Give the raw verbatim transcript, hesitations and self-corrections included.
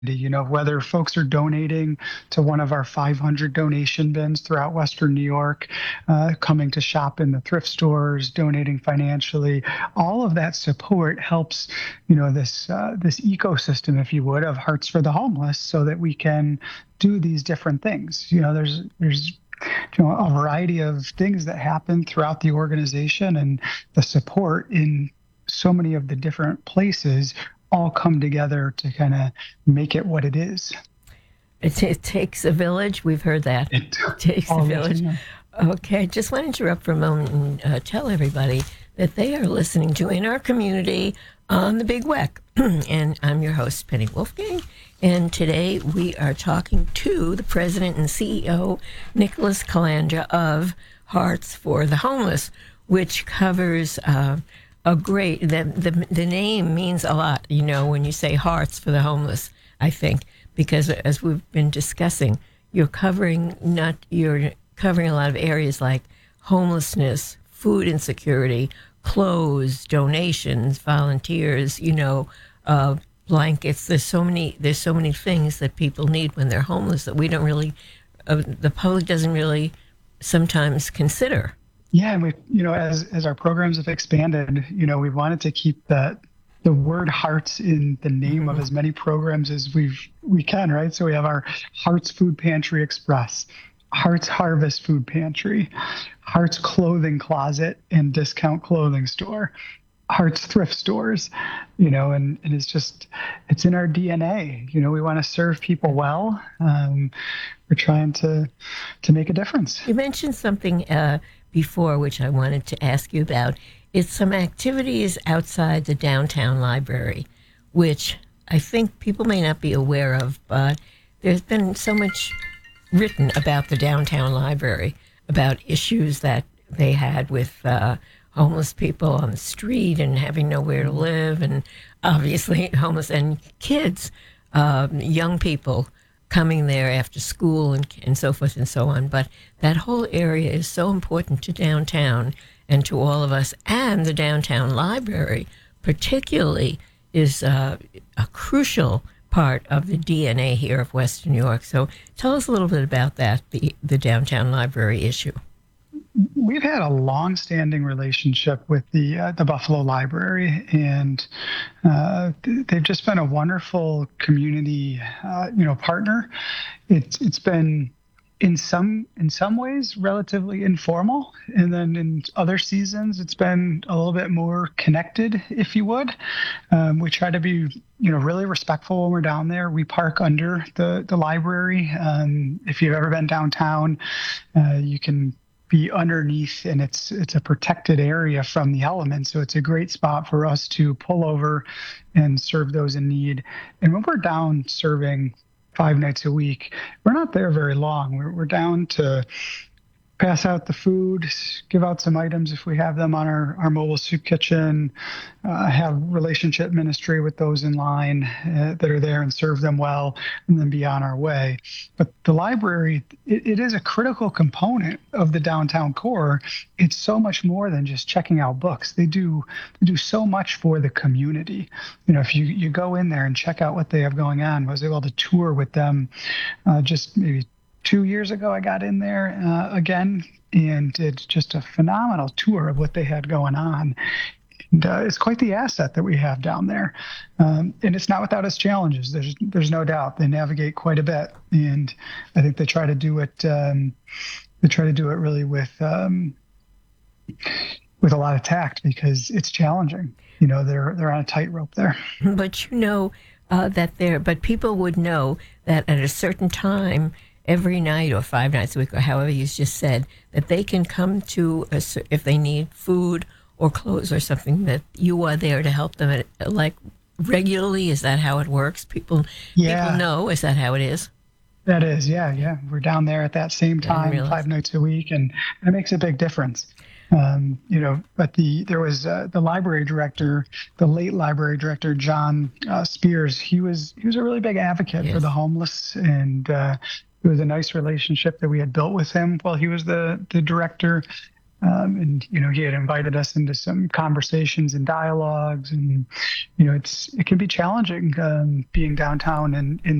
You know, whether folks are donating to one of our five hundred donation bins throughout Western New York, uh, coming to shop in the thrift stores, donating financially, all of that support helps, you know, this uh, this ecosystem, if you would, of Hearts for the Homeless, so that we can do these different things. You know, there's there's you know, a variety of things that happen throughout the organization, and the support in so many of the different places all come together to kind of make it what it is. It, it takes a village. We've heard that. It It takes a all village. Okay, just want to interrupt for a moment and uh, tell everybody that they are listening to In Our Community on the Big W E C. And I'm your host, Penny Wolfgang. And today we are talking to the president and C E O, Nicholas Calandra of Hearts for the Homeless, which covers uh, a great, the, the, the name means a lot, you know, when you say Hearts for the Homeless, I think, because as we've been discussing, you're covering not, you're covering a lot of areas like homelessness, food insecurity, clothes, donations, volunteers, you know, uh, blankets. There's so many, there's so many things that people need when they're homeless that we don't really, uh, the public doesn't really sometimes consider. Yeah, and we, you know, as as our programs have expanded, you know, we wanted to keep that the word Hearts in the name mm-hmm. of as many programs as we've we can, right? So we have our Hearts Food Pantry Express, Hearts Harvest Food Pantry, Hearts Clothing Closet and Discount Clothing Store, Hearts Thrift Stores, you know, and, and it's just, it's in our D N A. You know, we want to serve people well. Um, we're trying to to make a difference. You mentioned something uh, before, which I wanted to ask you about. It's some activities outside the downtown library, which I think people may not be aware of, but there's been so much written about the downtown library, about issues that they had with uh, homeless people on the street and having nowhere to live, and obviously homeless and kids, um, young people coming there after school and, and so forth and so on. But that whole area is so important to downtown and to all of us, and the downtown library particularly is uh, a crucial part of the D N A here of Western New York. So tell us a little bit about that, the, the downtown library issue. We've had a long-standing relationship with the uh, the Buffalo Library, and uh, they've just been a wonderful community, uh, you know, partner. It's it's been in some in some ways relatively informal, and then in other seasons it's been a little bit more connected, if you would. Um, we try to be, you know, really respectful when we're down there. We park under the the library. Um, if you've ever been downtown, uh, you can be underneath, and it's it's a protected area from the elements, so it's a great spot for us to pull over and serve those in need. And when we're down serving five nights a week, we're not there very long. We're, we're down to pass out the food, give out some items if we have them on our, our mobile soup kitchen, uh, have relationship ministry with those in line uh, that are there and serve them well, and then be on our way. But the library, it, it is a critical component of the downtown core. It's so much more than just checking out books. They do they do so much for the community. You know, if you, you go in there and check out what they have going on, I was able to tour with them uh, just maybe Two years ago, I got in there uh, again and did just a phenomenal tour of what they had going on. And uh, it's quite the asset that we have down there. Um, and it's not without its challenges. There's there's no doubt. They navigate quite a bit. And I think they try to do it, um, they try to do it really with, um, with a lot of tact, because it's challenging. You know, they're, they're on a tightrope there. But you know uh, that there, but people would know that at a certain time, every night or five nights a week, or however you just said, that they can come to, a, if they need food or clothes or something, that you are there to help them, at, like, regularly? Is that how it works? People, yeah. people know, is that how it is? That is, yeah, yeah. We're down there at that same time, five nights a week, and it makes a big difference. Um, you know, but the there was uh, the library director, the late library director, John uh, Spears. He was he was a really big advocate yes. for the homeless, and uh, it was a nice relationship that we had built with him while he was the, the director. Um, and you know, he had invited us into some conversations and dialogues, and you know, it's it can be challenging um, being downtown and in